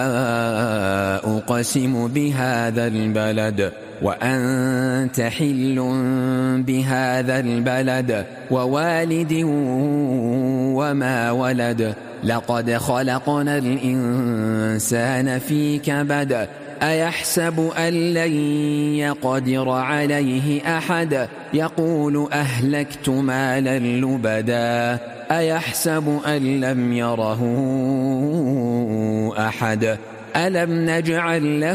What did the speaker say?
أقسم بهذا البلد وأنت حل بهذا البلد ووالد وما ولد لقد خلقنا الإنسان في كبد أيحسب أن لن يقدر عليه أحد يقول أهلكت مالا لبدا أيحسب أن لم يره أحد ألم نجعل له